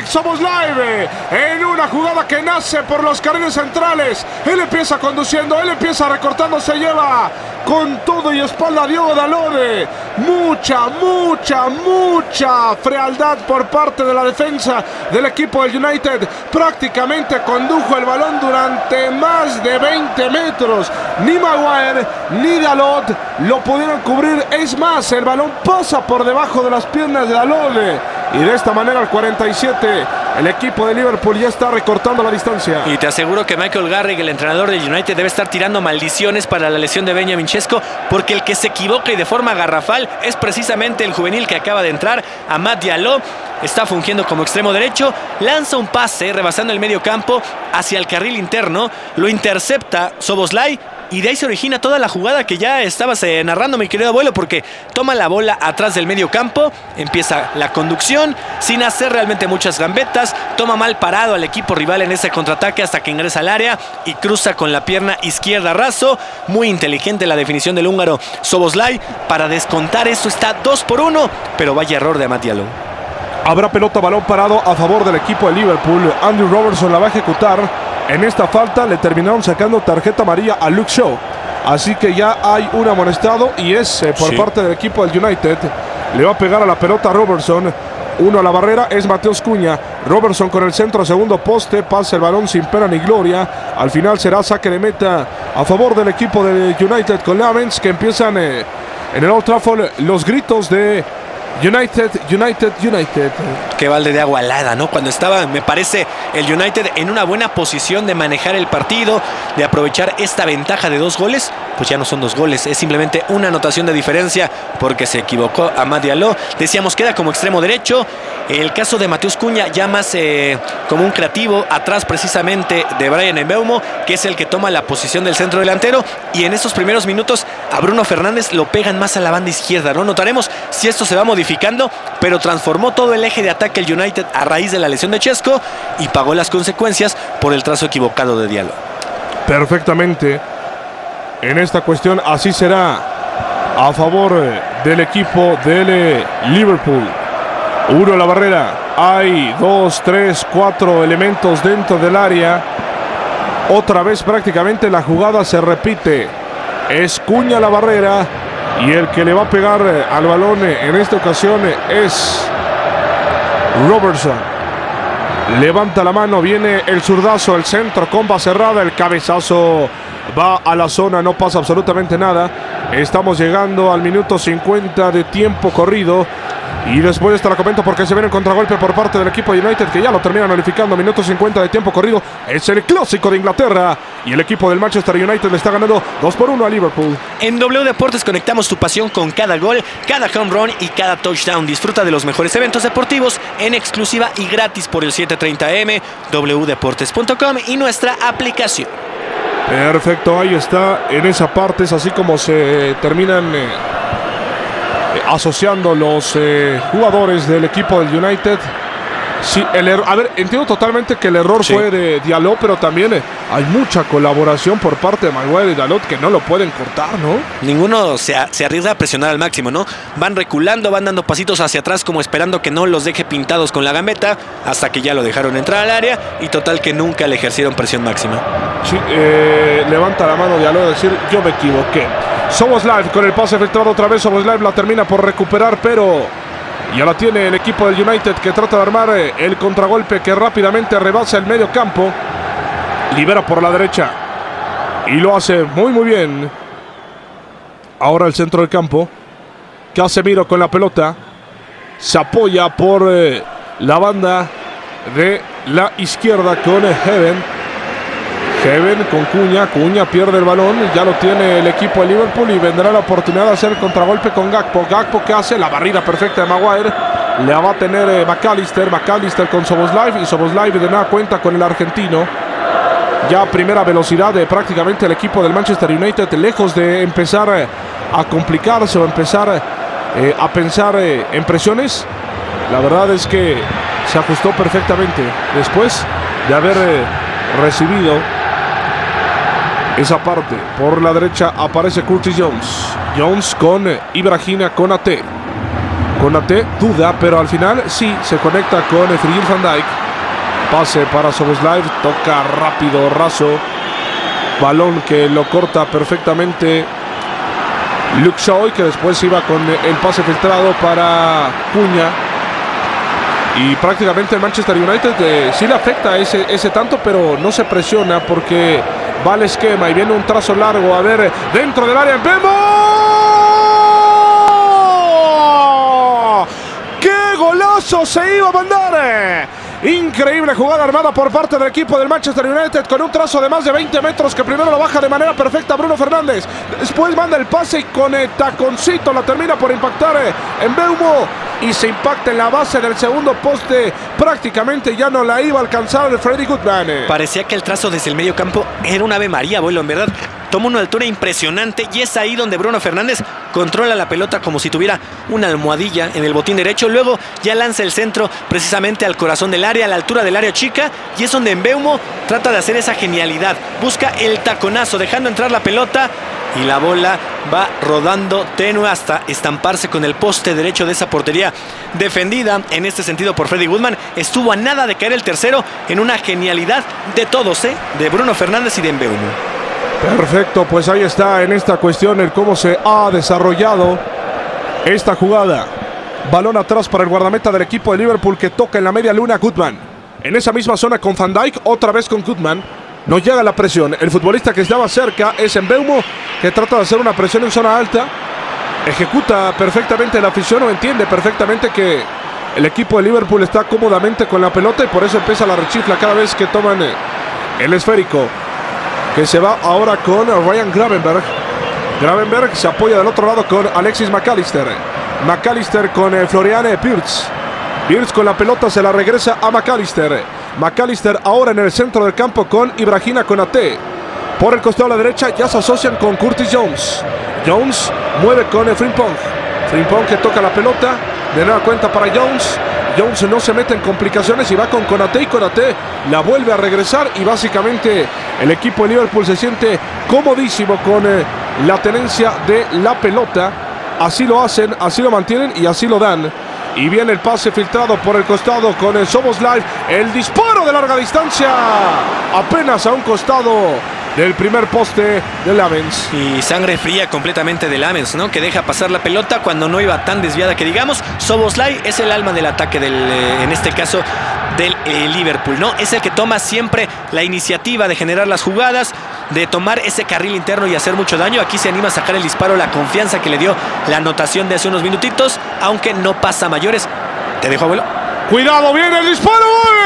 Szoboszlai en una jugada que nace por los carriles centrales. Él empieza conduciendo, él empieza recortando, se lleva con todo y espalda a Diogo Dalot. Mucha frialdad por parte de la defensa del equipo del United. Prácticamente condujo el balón durante más de 20 metros. Ni Maguire ni Dalot lo pudieron cubrir. Es más, el balón pasa por debajo de las piernas de Dalot. Y de esta manera al 47 el equipo de Liverpool ya está recortando la distancia. Y te aseguro que Michael Carrick, el entrenador del United, debe estar tirando maldiciones para la lesión de Benjamin Sesko, porque el que se equivoca y de forma garrafal es precisamente el juvenil que acaba de entrar, Amad Diallo. Está fungiendo como extremo derecho, lanza un pase rebasando el medio campo hacia el carril interno, lo intercepta Szoboszlai y de ahí se origina toda la jugada que ya estabas narrando, mi querido abuelo, porque toma la bola atrás del medio campo, empieza la conducción sin hacer realmente muchas gambetas, toma mal parado al equipo rival en ese contraataque hasta que ingresa al área y cruza con la pierna izquierda raso. Muy inteligente la definición del húngaro Szoboszlai para descontar. Esto está 2-1, pero vaya error de Amad Diallo. Habrá pelota, balón parado a favor del equipo de Liverpool. Andrew Robertson la va a ejecutar. En esta falta le terminaron sacando tarjeta amarilla a Luke Shaw. Así que ya hay un amonestado y es por parte del equipo del United. Le va a pegar a la pelota a Robertson. Uno a la barrera es Mateus Cunha. Robertson con el centro, segundo poste. Pasa el balón sin pena ni gloria. Al final será saque de meta a favor del equipo del United con Lamens, que empiezan en el Old Trafford los gritos de United. Qué balde de agua helada, ¿no? Cuando estaba, me parece, el United en una buena posición de manejar el partido, de aprovechar esta ventaja de 2 goles, pues ya no son 2 goles, es simplemente una anotación de diferencia porque se equivocó Amad Diallo. Decíamos, queda como extremo derecho. El caso de Mateus Cunha ya más como un creativo, atrás precisamente de Bryan Mbeumo, que es el que toma la posición del centro delantero, y en estos primeros minutos a Bruno Fernández lo pegan más a la banda izquierda, ¿no? Notaremos si esto se va modificando, pero transformó todo el eje de ataque el United a raíz de la lesión de Sesko y pagó las consecuencias por el trazo equivocado de Diallo. Perfectamente. En esta cuestión así será a favor del equipo del Liverpool. 1 a la barrera. Hay 2, 3, 4 elementos dentro del área. Otra vez prácticamente la jugada se repite. Es Cunha a la barrera y el que le va a pegar al balón en esta ocasión es Robertson. Levanta la mano, viene el zurdazo, el centro, comba cerrada, el cabezazo va a la zona, no pasa absolutamente nada. Estamos llegando al minuto 50 de tiempo corrido. Y después esta la comento porque se viene el contragolpe por parte del equipo de United, que ya lo termina notificando. Minuto 50 de tiempo corrido. Es el clásico de Inglaterra. Y el equipo del Manchester United le está ganando 2-1 a Liverpool. En W Deportes conectamos tu pasión con cada gol, cada home run y cada touchdown. Disfruta de los mejores eventos deportivos en exclusiva y gratis por el 730M, wdeportes.com y nuestra aplicación. Perfecto, ahí está. En esa parte es así como se terminan asociando los jugadores del equipo del United. Sí, a ver, entiendo totalmente que el error fue de Diallo, pero también hay mucha colaboración por parte de Maguire y Dalot que no lo pueden cortar, ¿no? Ninguno se arriesga a presionar al máximo, ¿no? Van reculando, van dando pasitos hacia atrás como esperando que no los deje pintados con la gambeta, hasta que ya lo dejaron entrar al área y total que nunca le ejercieron presión máxima. Sí, levanta la mano Diallo a decir, yo me equivoqué. Szoboszlai con el pase filtrado otra vez. Szoboszlai la termina por recuperar, pero ya la tiene el equipo del United, que trata de armar el contragolpe que rápidamente rebasa el medio campo. Libera por la derecha y lo hace muy bien. Ahora el centro del campo. Casemiro con la pelota. Se apoya por la banda de la izquierda con Heaven. Heaven con Cunha pierde el balón, ya lo tiene el equipo de Liverpool y vendrá la oportunidad de hacer el contragolpe con Gakpo. Gakpo que hace la barrida perfecta de Maguire, la va a tener McAllister con Szoboszlai y Szoboszlai de nada cuenta con el argentino. Ya a primera velocidad de prácticamente el equipo del Manchester United, lejos de empezar a complicarse o empezar a pensar en presiones. La verdad es que se ajustó perfectamente después de haber recibido esa parte. Por la derecha aparece Curtis Jones con Ibrahima Konate. Konaté duda, pero al final sí se conecta con Virgil van Dijk. Pase para Szoboszlai, toca rápido, raso. Balón que lo corta perfectamente Luke Shaw, que después iba con el pase filtrado para Cunha. Y prácticamente el Manchester United sí le afecta ese tanto, pero no se presiona porque va al esquema y viene un trazo largo. A ver, dentro del área, ¡Mbeumo! ¡Qué golazo se iba a mandar! Increíble jugada armada por parte del equipo del Manchester United con un trazo de más de 20 metros que primero lo baja de manera perfecta Bruno Fernández. Después manda el pase y con el taconcito la termina por impactar en Mbeumo y se impacta en la base del segundo poste. Prácticamente ya no la iba a alcanzar el Freddy Goodman. Parecía que el trazo desde el medio campo era un Ave María, abuelo, en verdad. Toma una altura impresionante y es ahí donde Bruno Fernández controla la pelota como si tuviera una almohadilla en el botín derecho. Luego ya lanza el centro precisamente al corazón del área, a la altura del área chica, y es donde Mbeumo trata de hacer esa genialidad. Busca el taconazo, dejando entrar la pelota y la bola va rodando tenue hasta estamparse con el poste derecho de esa portería defendida en este sentido por Freddy Goodman. Estuvo a nada de caer el tercero en una genialidad de todos, de Bruno Fernández y de Mbeumo. Perfecto, pues ahí está en esta cuestión el cómo se ha desarrollado esta jugada. Balón atrás para el guardameta del equipo de Liverpool que toca en la media luna Goodman. En esa misma zona con Van Dijk, otra vez con Goodman. No llega la presión. El futbolista que estaba cerca es Mbeumo, que trata de hacer una presión en zona alta. Ejecuta perfectamente la afición o entiende perfectamente que el equipo de Liverpool está cómodamente con la pelota y por eso empieza la rechifla cada vez que toman el esférico. Que se va ahora con Ryan Gravenberch. Gravenberch se apoya del otro lado con Alexis McAllister. McAllister con Florian Wirtz. Wirtz con la pelota se la regresa a McAllister. McAllister ahora en el centro del campo con Ibrahima Konaté. Por el costado a la derecha ya se asocian con Curtis Jones. Jones mueve con Frimpong. Frimpong que toca la pelota. De nueva cuenta para Jones. Jones no se mete en complicaciones y va con Konaté y Konaté la vuelve a regresar y básicamente el equipo de Liverpool se siente comodísimo con la tenencia de la pelota. Así lo hacen, así lo mantienen y así lo dan. Y viene el pase filtrado por el costado con el Szoboszlai. El disparo de larga distancia apenas a un costado del primer poste de Lamens. Y sangre fría completamente de Lamens, ¿no? Que deja pasar la pelota cuando no iba tan desviada que digamos. Szoboszlai es el alma del ataque en este caso del Liverpool, ¿no? Es el que toma siempre la iniciativa de generar las jugadas, de tomar ese carril interno y hacer mucho daño. Aquí se anima a sacar el disparo, la confianza que le dio la anotación de hace unos minutitos, aunque no pasa mayores. Te dejo, abuelo. Cuidado, viene el disparo. ¡Gol!